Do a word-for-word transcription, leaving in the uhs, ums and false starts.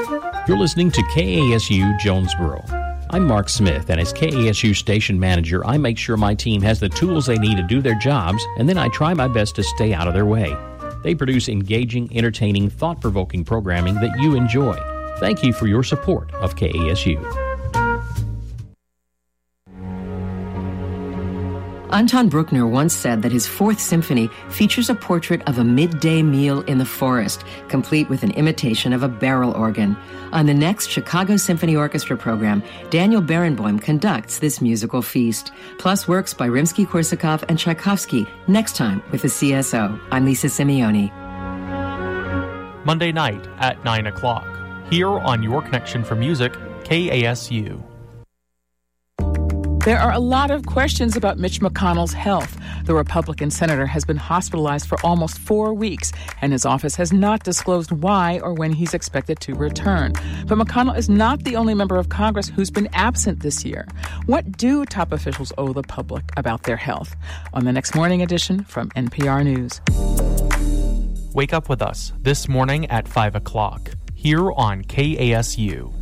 You're listening to K A S U Jonesboro. I'm Mark Smith, and as K A S U station manager, I make sure my team has the tools they need to do their jobs, and then I try my best to stay out of their way. They produce engaging, entertaining, thought-provoking programming that you enjoy. Thank you for your support of K A S U. Anton Bruckner once said that his Fourth Symphony features a portrait of a midday meal in the forest, complete with an imitation of a barrel organ. On the next Chicago Symphony Orchestra program, Daniel Barenboim conducts this musical feast, plus works by Rimsky-Korsakov and Tchaikovsky, next time with the C S O. I'm Lisa Simeone. Monday night at nine o'clock, here on Your Connection for Music, K A S U. There are a lot of questions about Mitch McConnell's health. The Republican senator has been hospitalized for almost four weeks, and his office has not disclosed why or when he's expected to return. But McConnell is not the only member of Congress who's been absent this year. What do top officials owe the public about their health? On the next morning edition from N P R News. Wake up with us this morning at five o'clock, here on K A S U.